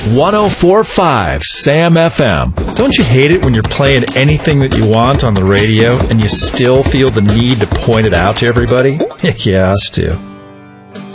104.5 Sam FM. Don't you hate it when you're playing anything that you want on the radio and you still feel the need to point it out to everybody? Yeah, us too.